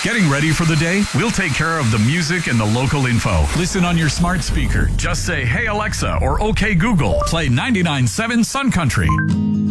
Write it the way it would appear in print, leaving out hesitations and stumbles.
Getting ready for the day? We'll take care of the music and the local info. Listen on your smart speaker. Just say, "Hey Alexa," or "Okay Google, play 99.7 Sun Country."